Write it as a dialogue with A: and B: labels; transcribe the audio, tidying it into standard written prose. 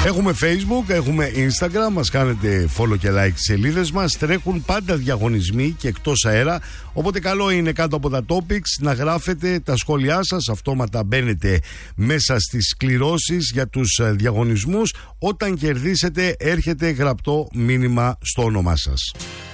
A: Έχουμε Facebook, έχουμε Instagram, μας κάνετε follow και like τις σελίδες μας. Τρέχουν πάντα διαγωνισμοί και εκτός αέρα. Οπότε καλό είναι κάτω από τα topics να γράφετε τα σχόλιά σας. Αυτόματα μπαίνετε μέσα στις κληρώσεις για τους διαγωνισμούς. Όταν κερδίσετε έρχεται γραπτό μήνυμα στο όνομά σας.